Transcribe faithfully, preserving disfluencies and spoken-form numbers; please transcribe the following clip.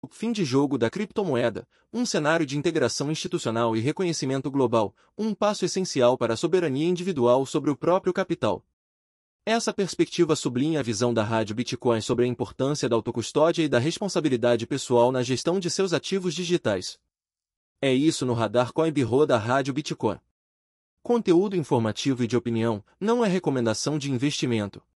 O fim de jogo da criptomoeda, um cenário de integração institucional e reconhecimento global, um passo essencial para a soberania individual sobre o próprio capital. Essa perspectiva sublinha a visão da Rádio Bitcoin sobre a importância da autocustódia e da responsabilidade pessoal na gestão de seus ativos digitais. É isso no Radar Coin Bureau da Rádio Bitcoin. Conteúdo informativo e de opinião, não é recomendação de investimento.